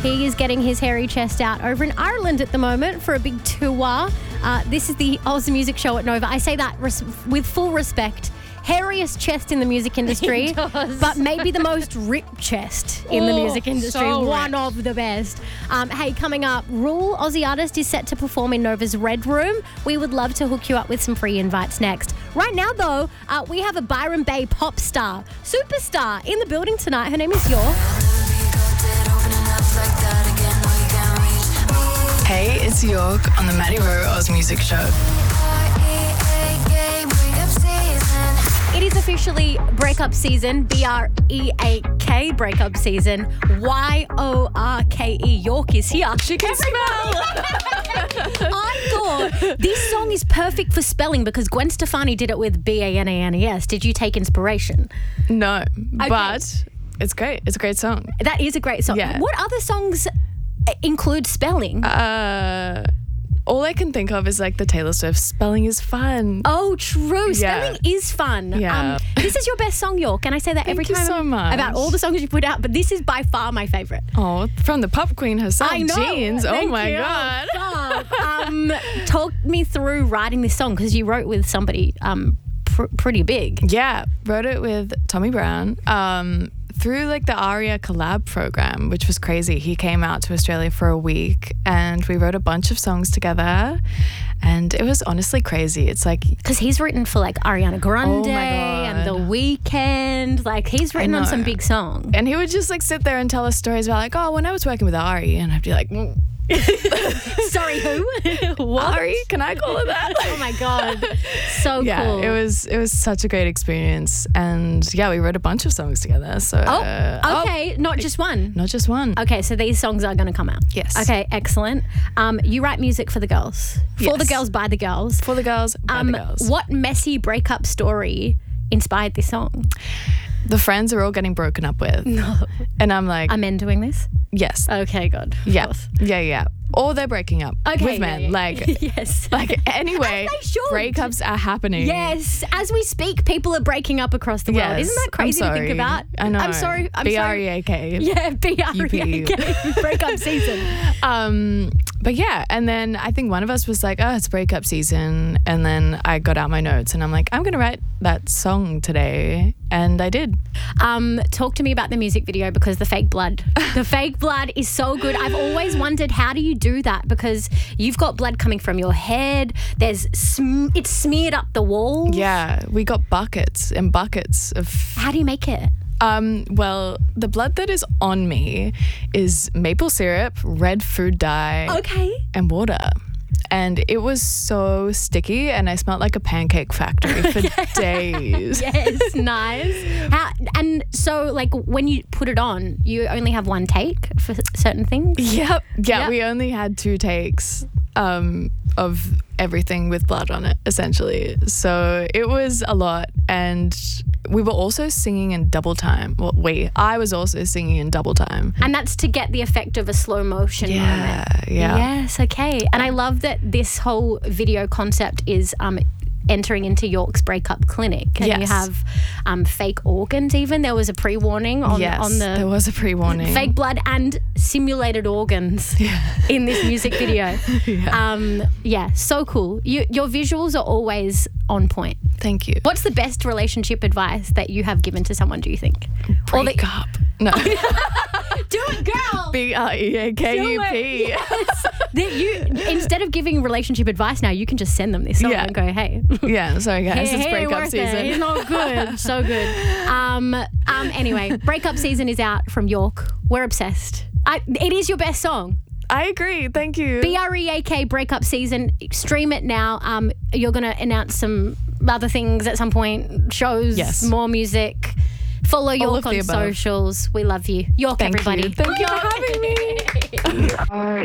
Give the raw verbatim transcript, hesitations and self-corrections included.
He is getting his hairy chest out over in Ireland at the moment for a big tour. Uh, this is the Oz Music Show at Nova. I say that res- with full respect. Hairiest chest in the music industry, but maybe the most ripped chest in oh, the music industry. So One of the best. Um, hey, coming up, Rule, Aussie artist, is set to perform in Nova's Red Room. We would love to hook you up with some free invites next. Right now, though, uh, we have a Byron Bay pop star, superstar, in the building tonight. Her name is York. Hey, it's York on the Maddie Rowe Oz Music Show. It is officially breakup season, B R E A K breakup season. Y O R K E, York is here. She can smell. I thought this song is perfect for spelling because Gwen Stefani did it with B A N A N E S. Did you take inspiration? No, Okay. but it's great. It's a great song. That is a great song. Yeah. What other songs include spelling? Uh, all I can think of is like the Taylor Swift spelling is fun. Oh, true. Yeah. Spelling is fun. Yeah. Um, this is your best song, York, and I say that every Thank you time so much. about all the songs you put out, but this is by far my favourite. Oh, from the pop queen herself, I know. Jeans. Thank Oh my you. God. Stop. um, talk me through writing this song because you wrote with somebody um, pr- pretty big. Yeah, wrote it with Tommy Brown. Um, through like the ARIA collab program, which was crazy. He came out to Australia for a week and we wrote a bunch of songs together and it was honestly crazy. It's like... Because he's written for like Ariana Grande Oh my God. and The Weeknd. Like he's written on know. some big songs. And he would just like sit there and tell us stories about like, oh, when I was working with Ari, and I'd be like... Mm. Sorry, who? What? Ari, can I call it that? Oh my God. So yeah, cool. it was it was such a great experience. And yeah, we wrote a bunch of songs together. So Oh, uh, okay. Not just one. not just one. Okay, so these songs are going to come out. Yes. Okay, excellent. Um, you write music for the girls. For Yes. the girls, by the girls. For the girls, by Um, the girls. what messy breakup story inspired this song? The friends are all getting broken up with. No. And I'm like, Are men doing this? yes. Okay, good. Of Yeah. course. Yeah, yeah. Or they're breaking up Okay, with yeah, men. yeah. Like, yes. like anyway, As they should. breakups are happening. Yes, as we speak, people are breaking up across the world. Yes. Isn't that I'm crazy to think sorry. about? I know. I'm sorry. I'm B R sorry. E A K. Yeah, B R E A K. Breakup season. Um, but yeah, and then I think one of us was like, oh, it's breakup season. And then I got out my notes and I'm like, I'm going to write that song today. And I did. Um, talk to me about the music video because the fake blood. The fake blood is so good. I've always wondered, how do you do that? Because you've got blood coming from your head. There's sm- it's smeared up the wall. Yeah, we got buckets and buckets of... How do you make it? Um, well, the blood that is on me is maple syrup, red food dye, Okay. and water. And it was so sticky and I smelled like a pancake factory for days. Yes, nice. How, and so, like, when you put it on, you only have one take for certain things? Yep. Yeah, Yep. we only had two takes um, of everything with blood on it, essentially. So it was a lot. And we were also singing in double time. Well, we, I was also singing in double time. And that's to get the effect of a slow motion Yeah, moment. yeah. Yes, okay. And I love that this whole video concept is um, entering into York's breakup clinic. And you Yes. have um, fake organs even. There was a pre-warning on, yes, on the there was a pre-warning. fake blood and simulated organs in this music video. yeah. Um, yeah, so cool. You, your visuals are always on point. Thank you. What's the best relationship advice that you have given to someone, do you think? Or Break that- up. No. Do it, girl! B R E A K U Do P. it. Yes. That you, instead of giving relationship advice now, you can just send them this song Yeah. and go, hey. Yeah, sorry guys, Hey, it's hey, breakup worth it. season. It's not good. So good. Um, um, anyway, breakup season is out from York. We're obsessed. I, it is your best song. I agree. Thank you. B R E A K breakup season. Stream it now. Um, you're going to announce some other things at some point. Shows, Yes. more music. Follow York of on the above. socials. We love you. York, Thank everybody. you. Thank you for having me.